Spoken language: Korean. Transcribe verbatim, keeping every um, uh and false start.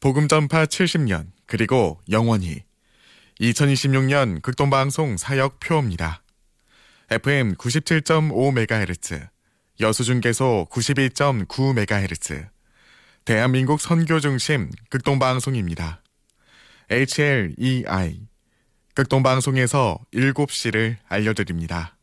복음 전파 칠십 년, 그리고 영원히. 이천이십육 년 극동방송 사역 표입니다. 에프엠 구십칠 점 오 메가헤르츠, 여수중계소 구십이 점 구 메가헤르츠, 대한민국 선교중심 극동방송입니다. 에이치엘이아이, 극동방송에서 일곱 시를 알려드립니다.